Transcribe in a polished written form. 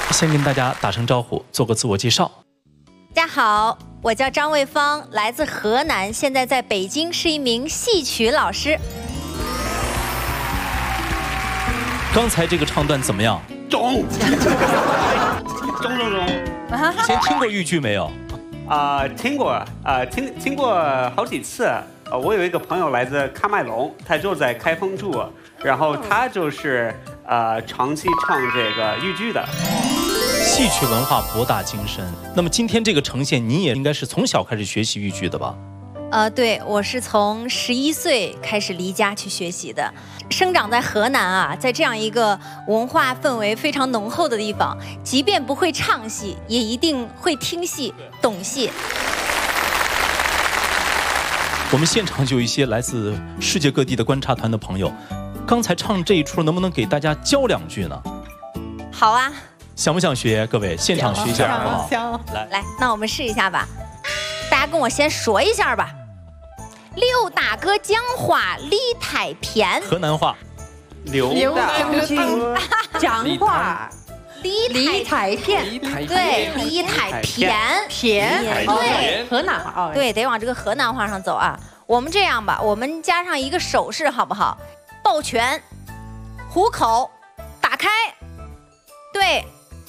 先跟大家打声招呼，做个自我介绍。 大家好，我叫张卫芳，来自河南，现在在北京是一名戏曲老师。 刚才这个唱段怎么样？ 中。 以前听过豫剧没有？ 听过好几次。我有一个朋友来自喀麦隆，他就在开封住，然后他就是长期唱这个豫剧的。 戏曲文化博大精深。那么今天这个呈现，你也应该是从小开始学习豫剧的吧？ 对，我是从11岁开始离家去学习的，生长在河南啊，在这样一个文化氛围非常浓厚的地方，即便不会唱戏，也一定会听戏、懂戏。 我们现场就有一些来自世界各地的观察团的朋友，刚才唱这一出能不能给大家教2句呢？ 好啊， 想不想学？各位现场学一下好不好？ 来，那我们试一下吧。大家跟我先说一下吧。刘大哥讲话理太偏。 河南话。 刘大哥讲话理太偏。 对，理太偏。对， 河南话。 对，得往这个河南话上走啊。我们这样吧，我们加上一个手势好不好？抱拳，虎口，打开。对，